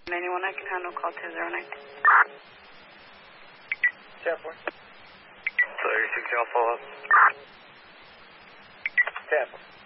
Anyone I can handle, call 209. 10-4. 36, I'll follow up. 10-4.